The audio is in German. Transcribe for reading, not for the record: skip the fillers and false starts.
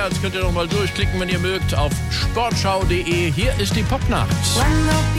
Jetzt könnt ihr noch mal durchklicken, wenn ihr mögt, auf sportschau.de. Hier ist die Popnacht.